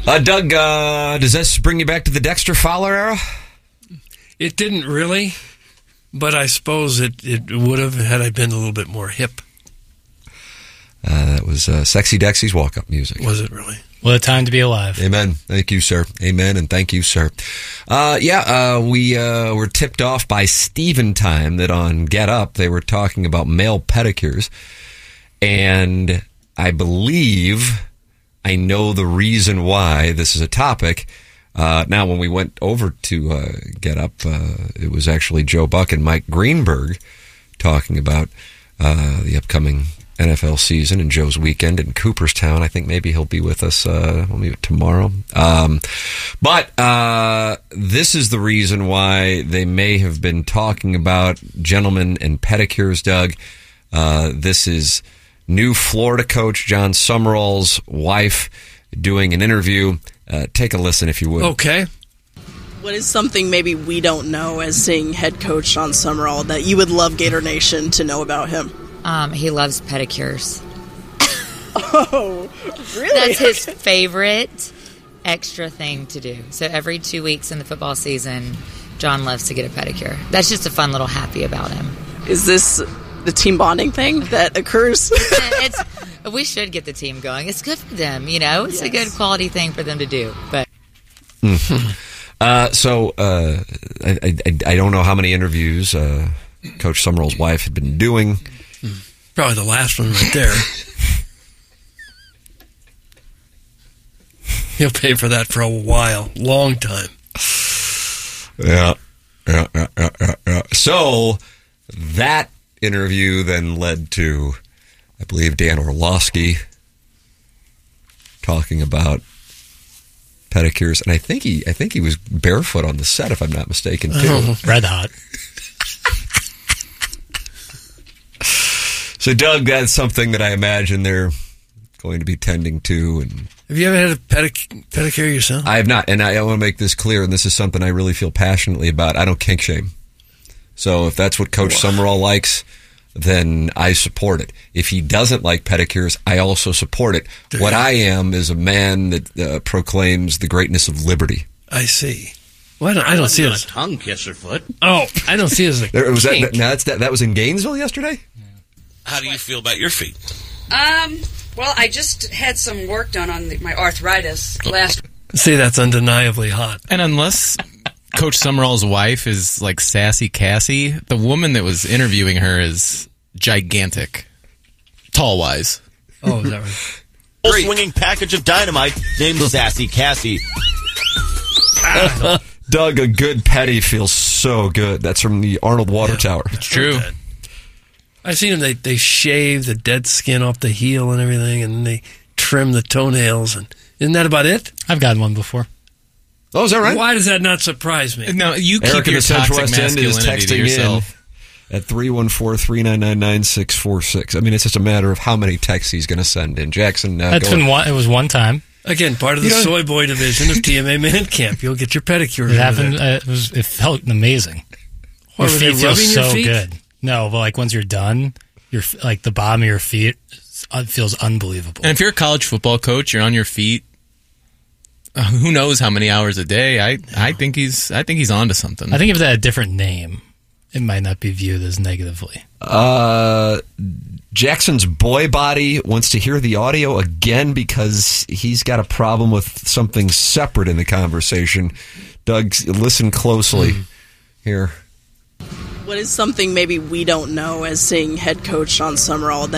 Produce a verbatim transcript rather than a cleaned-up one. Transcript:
Uh, Doug, uh, does this bring you back to the Dexter Fowler era? It didn't really, but I suppose it, it would have had I been a little bit more hip. Uh, that was uh, Sexy Dexy's walk-up music. Was it really? What a time to be alive. Amen. Thank you, sir. Amen, and thank you, sir. Uh, yeah, uh, we uh, were tipped off by Steven Time that on Get Up they were talking about male pedicures, and I believe I know the reason why this is a topic. Uh, now, when we went over to uh, Get Up, uh, it was actually Joe Buck and Mike Greenberg talking about uh, the upcoming N F L season and Joe's weekend in Cooperstown. I think maybe he'll be with us uh, maybe tomorrow. Um, but uh, this is the reason why they may have been talking about gentlemen and pedicures, Doug. Uh, this is new Florida coach John Summerall's wife doing an interview. Uh, take a listen if you would. Okay. What is something maybe we don't know as seeing head coach John Summerall that you would love Gator Nation to know about him? Um, he loves pedicures. Oh, really? That's his favorite extra thing to do. So every two weeks in the football season, John loves to get a pedicure. That's just a fun little happy about him. Is this the team bonding thing that occurs? it's We should get the team going. It's good for them, you know? It's yes. a good quality thing for them to do. But mm-hmm. uh, So uh, I, I, I don't know how many interviews uh, Coach Summerall's wife had been doing. Probably the last one right there. He'll pay for that for a while. Long time. Yeah. Yeah, yeah, yeah, yeah, yeah. So that interview then led to, I believe, Dan Orlovsky talking about pedicures, and I think he, I think he was barefoot on the set, if I'm not mistaken, too. Oh, red hot. So, Doug, that's something that I imagine they're going to be tending to. And have you ever had a pedic- pedicure yourself? I have not, and I, I want to make this clear, and this is something I really feel passionately about. I don't kink shame. So if that's what Coach wow. Summerall likes, then I support it. If he doesn't like pedicures, I also support it. Dude. What I am is a man that uh, proclaims the greatness of liberty. I see. Well, I don't, I don't see it as a tongue kisser foot. Oh, I don't see it as a there, was kink. that, now that's, that, that was in Gainesville yesterday? How do you feel about your feet? Um, well, I just had some work done on the, my arthritis last week. See, that's undeniably hot. And unless Coach Summerall's wife is like Sassy Cassie, the woman that was interviewing her is gigantic, tall-wise. Oh, is that right? Full swinging package of dynamite named Sassy Cassie. Doug, a good petty feels so good. That's from the Arnold Water yeah, Tower. It's true. I've seen them. They they shave the dead skin off the heel and everything, and they trim the toenails. And isn't that about it? I've gotten one before. Oh, is that right? Why does that not surprise me? No, you keep Eric your in the Central toxic West End is masculinity to texting yourself. in at three one four, three nine nine, nine six four six. I mean, it's just a matter of how many texts he's going to send in. Jackson, uh, That's go been one, it was one time. Again, part of the soy boy division of T M A Man Camp. You'll get your pedicure. It happened. Uh, it was. It felt amazing. What, your were feet they feel rubbing so your feet? good. No, but like once you're done, your like the bottom of your feet it feels unbelievable. And if you're a college football coach, you're on your feet. Uh, who knows how many hours a day? I, I think he's I think he's onto something. I think if they had a different name, it might not be viewed as negatively. Uh, Jackson's boy body wants to hear the audio again because he's got a problem with something separate in the conversation. Doug, listen closely mm. here. What is something maybe we don't know as seeing head coach John Summerall that